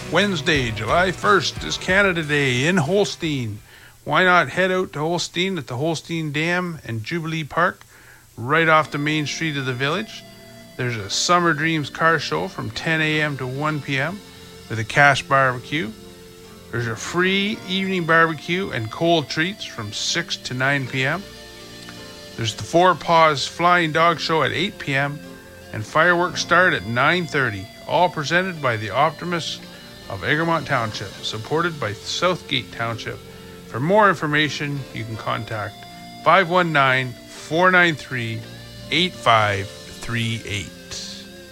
Wednesday, July 1st is Canada Day in Holstein. Why not head out to Holstein at the Holstein Dam and Jubilee Park, right off the main street of the village? There's a Summer Dreams car show from 10 a.m. to 1 p.m. with a cash barbecue. There's a free evening barbecue and cold treats from 6 to 9 p.m. There's the Four Paws Flying Dog Show at 8 p.m. and fireworks start at 9:30, all presented by the Optimists of Egremont Township, supported by Southgate Township. For more information, you can contact 519-493-8538.